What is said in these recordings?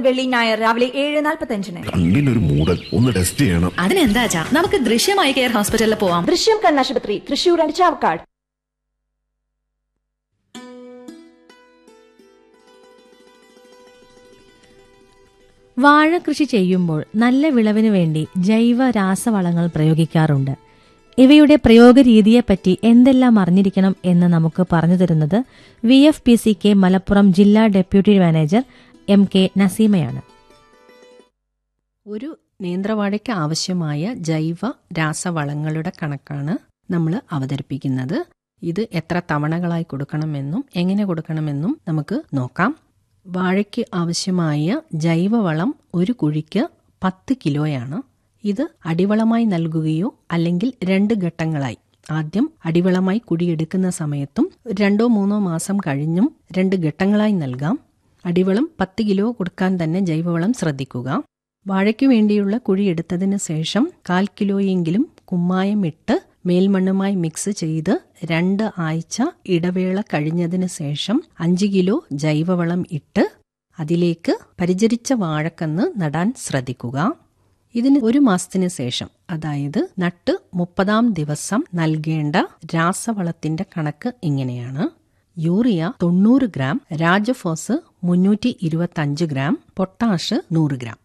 വെള്ളി, ഞായർ രാവിലെ 7:45. കണ്ണിനൊരു മൂടൽ, ഒന്ന് ടെസ്റ്റ് ചെയ്യണം. അതിനെന്താ നമുക്ക് ദൃശ്യം ഐ കെയർ ഹോസ്പിറ്റലിൽ പോവാം. ദൃശ്യം കണ്ണാശുപത്രി, തൃശൂർ ആൻഡ് ചാവക്കാട്. വാഴ കൃഷി ചെയ്യുമ്പോൾ നല്ല വിളവിനു വേണ്ടി ജൈവ രാസവളങ്ങൾ പ്രയോഗിക്കാറുണ്ട്. ഇവയുടെ പ്രയോഗ രീതിയെപ്പറ്റി എന്തെല്ലാം അറിഞ്ഞിരിക്കണം എന്ന് നമുക്ക് പറഞ്ഞു തരുന്നത് VFPCK മലപ്പുറം ജില്ലാ ഡെപ്യൂട്ടി മാനേജർ MK നസീമയാണ്. ഒരു നേന്ത്രവാഴയ്ക്ക് ആവശ്യമായ ജൈവ രാസവളങ്ങളുടെ കണക്കാണ് നമ്മൾ അവതരിപ്പിക്കുന്നത്. ഇത് എത്ര തവണകളായി കൊടുക്കണമെന്നും എങ്ങനെ കൊടുക്കണമെന്നും നമുക്ക് നോക്കാം. വാഴയ്ക്ക് ആവശ്യമായ ജൈവവളം ഒരു കുഴിക്ക് 10 കിലോയാണ്. ഇത് അടിവളമായി നൽകുകയോ അല്ലെങ്കിൽ 2 ഘട്ടങ്ങളായി, ആദ്യം അടിവളമായി കുഴിയെടുക്കുന്ന സമയത്തും 2-3 മാസം കഴിഞ്ഞും 2 ഘട്ടങ്ങളായി നൽകാം. അടിവളം 10 കിലോ കൊടുക്കാൻ തന്നെ ജൈവവളം ശ്രദ്ധിക്കുക. വാഴയ്ക്കു വേണ്ടിയുള്ള കുഴിയെടുത്തതിന് ശേഷം 1/4 കിലോയെങ്കിലും കുമ്മായം ഇട്ട് മേൽമണ്ണുമായി മിക്സ് ചെയ്ത് 2 ആഴ്ച ഇടവേള കഴിഞ്ഞതിന് ശേഷം 5 കിലോ ജൈവവളം ഇട്ട് അതിലേക്ക് പരിചരിച്ച വാഴക്കന്ന് നടാൻ ശ്രദ്ധിക്കുക. ഇതിന് 1 മാസത്തിന് ശേഷം, അതായത് നട്ട് 30-ാം ദിവസം നൽകേണ്ട രാസവളത്തിന്റെ കണക്ക് ഇങ്ങനെയാണ്: urea 90 gram, Rajphos 325 gram, potash 100 gram.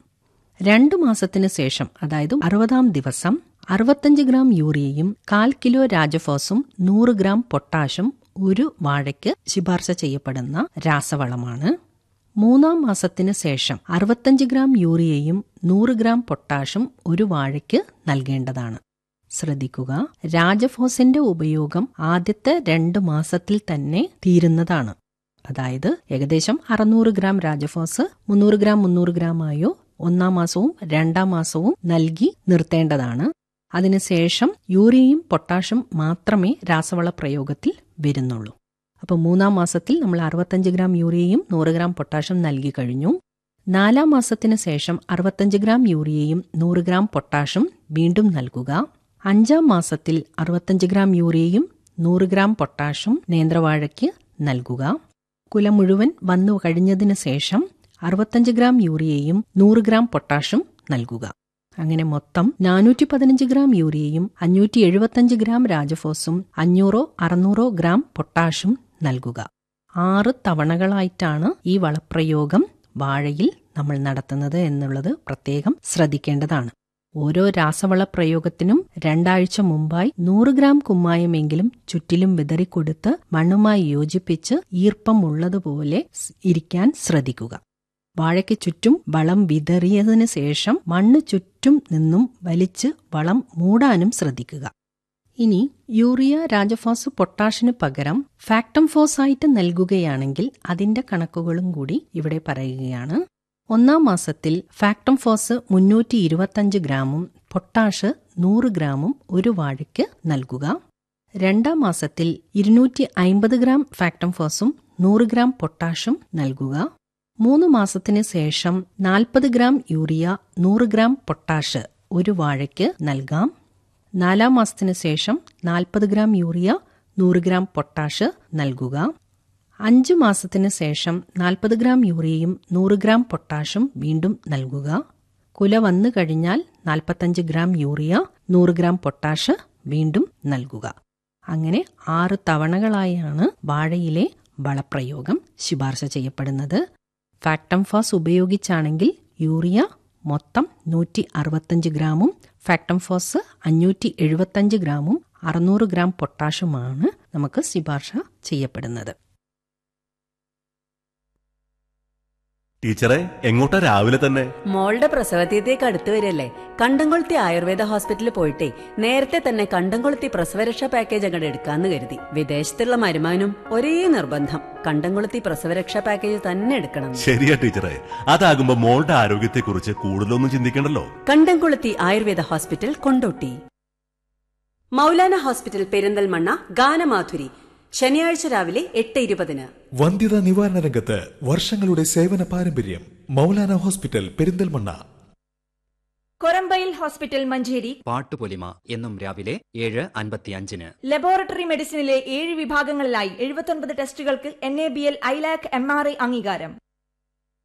2 മാസത്തിന് ശേഷം, അതായത് 60-ാം ദിവസം 65 ഗ്രാം യൂറിയയും 1/4 കിലോ രാജഫോസും 100 ഗ്രാം പൊട്ടാഷും ഒരു വാഴയ്ക്ക് ശുപാർശ ചെയ്യപ്പെടുന്ന രാസവളമാണ്. 3-ാം മാസത്തിന് ശേഷം 65 ഗ്രാം യൂറിയയും 100 ഗ്രാം പൊട്ടാഷും ഒരു വാഴയ്ക്ക് നൽകേണ്ടതാണ്. ശ്രദ്ധിക്കുക, രാജഫോസിന്റെ ഉപയോഗം ആദ്യത്തെ 2 മാസത്തിൽ തന്നെ തീരുന്നതാണ്. അതായത് ഏകദേശം 600 ഗ്രാം രാജഫോസ് 300 ഗ്രാമായോ 1-ാം മാസവും 2-ാം മാസവും നൽകി നിർത്തേണ്ടതാണ്. അതിനുശേഷം യൂറിയയും പൊട്ടാഷും മാത്രമേ രാസവള പ്രയോഗത്തിൽ വരുന്നുള്ളൂ. അപ്പോൾ 3-ാം മാസത്തിൽ നമ്മൾ 65 ഗ്രാം യൂറിയയും 100 ഗ്രാം പൊട്ടാഷും നൽകി കഴിഞ്ഞു. 4-ാം മാസത്തിന് ശേഷം 65 ഗ്രാം യൂറിയയും 100 ഗ്രാം പൊട്ടാഷും വീണ്ടും നൽകുക. 5-ാം മാസത്തിൽ 65 ഗ്രാം യൂറിയയും 100 ഗ്രാം പൊട്ടാഷും നേന്ത്രവാഴയ്ക്ക് നൽകുക. കുല മുഴുവൻ വന്നു കഴിഞ്ഞതിന് ശേഷം 65 ഗ്രാം യൂറിയയും 100 ഗ്രാം പൊട്ടാഷും നൽകുക. അങ്ങനെ മൊത്തം 415 ഗ്രാം യൂറിയയും 575 ഗ്രാം രാജഫോസും 500-600 ഗ്രാം പൊട്ടാഷും നൽകുക. 6 തവണകളായിട്ടാണ് ഈ വളപ്രയോഗം വാഴയിൽ നമ്മൾ നടത്തുന്നത് എന്നുള്ളത് പ്രത്യേകം ശ്രദ്ധിക്കേണ്ടതാണ്. ഓരോ രാസവള പ്രയോഗത്തിനും 2 ആഴ്ച മുമ്പായി 100 ഗ്രാം കുമ്മായമെങ്കിലും ചുറ്റിലും വിതറിക്കൊടുത്ത് മണ്ണുമായി യോജിപ്പിച്ച് ഈർപ്പമുള്ളതുപോലെ ഇരിക്കാൻ ശ്രദ്ധിക്കുക. വാഴയ്ക്ക് ചുറ്റും വളം വിതറിയതിനു ശേഷം മണ്ണ് ചുറ്റും നിന്നും വലിച്ച് വളം മൂടാനും ശ്രദ്ധിക്കുക. ഇനി യൂറിയ, രാജഫോസ്, പൊട്ടാഷിന് പകരം ഫാക്ടം ഫോസായിട്ട് നൽകുകയാണെങ്കിൽ അതിന്റെ കണക്കുകളും കൂടി ഇവിടെ പറയുകയാണ്. 1-ാം മാസത്തിൽ ഫാക്ടം ഫോസ് 325 ഗ്രാമും പൊട്ടാഷ് 100 ഗ്രാമും ഒരു വാഴയ്ക്ക് നൽകുക. 2-ാം മാസത്തിൽ 250 ഗ്രാം ഫാക്ടം ഫോസും 100 ഗ്രാം പൊട്ടാഷും നൽകുക. 3 മാസത്തിന് ശേഷം 40 ഗ്രാം യൂറിയ, 100 ഗ്രാം പൊട്ടാഷ് ഒരു വാഴയ്ക്ക് നൽകാം. 4-ാം മാസത്തിന് ശേഷം 40 ഗ്രാം യൂറിയ, 100 ഗ്രാം പൊട്ടാഷ് നൽകുക. 5 മാസത്തിന് ശേഷം 40 ഗ്രാം യൂറിയയും 100 ഗ്രാം പൊട്ടാഷും വീണ്ടും നൽകുക. കുല വന്നു കഴിഞ്ഞാൽ 45 ഗ്രാം യൂറിയ, 100 ഗ്രാം പൊട്ടാഷ് വീണ്ടും നൽകുക. അങ്ങനെ 6 തവണകളായാണ് വാഴയിലെ വളപ്രയോഗം ശുപാർശ ചെയ്യപ്പെടുന്നത്. ഫാക്ടം ഫോസ് ഉപയോഗിച്ചാണെങ്കിൽ യൂറിയ മൊത്തം 165 ഗ്രാമും ഫാക്ടം ഫോസ് 575 ഗ്രാമും 600 ഗ്രാം പൊട്ടാഷുമാണ് നമുക്ക് ശുപാർശ ചെയ്യപ്പെടുന്നത്. ടീച്ചറെ, എങ്ങോട്ടാ രാവിലെ തന്നെ? മോളുടെ പ്രസവതീയത്തേക്ക് അടുത്ത് വരല്ലേ. കണ്ടംകൊളുത്തി ആയുർവേദ ഹോസ്പിറ്റലിൽ പോയിട്ടേ നേരത്തെ തന്നെ കണ്ടംകൊളുത്തി പ്രസവരക്ഷാ പാക്കേജ് അങ്ങോട്ട് എടുക്കാന്ന് കരുതി. വിദേശത്തുള്ള മരുമാനും ഒരേ നിർബന്ധം, കണ്ടംകൊളുത്തി പ്രസവരക്ഷാ പാക്കേജ് തന്നെ എടുക്കണം. ശരിയാ ടീച്ചറെ, അതാകുമ്പോ മോളുടെ ആരോഗ്യത്തെക്കുറിച്ച് കൂടുതലൊന്നും ചിന്തിക്കണ്ടല്ലോ. കണ്ടംകൊളുത്തി ആയുർവേദ ഹോസ്പിറ്റൽ, കൊണ്ടോട്ടി. മൗലാന ഹോസ്പിറ്റൽ പെരിന്തൽമണ്ണ ഗാനമാധുരി, ശനിയാഴ്ച രാവിലെ 8:20. വന്ധ്യതാ നിവാരണ രംഗത്ത് വർഷങ്ങളുടെ സേവന പാരമ്പര്യം. മൗലാന ഹോസ്പിറ്റൽ പെരിന്തൽമണ്ണ. കൊരമ്പയിൽ ഹോസ്പിറ്റൽ മഞ്ചേരി പാട്ടുപൊലിമ എന്നും രാവിലെ 7:55. ലബോറട്ടറി മെഡിസിനിലെ 7 വിഭാഗങ്ങളിലായി 79 ടെസ്റ്റുകൾക്ക് NABL ILAC MRI അംഗീകാരം.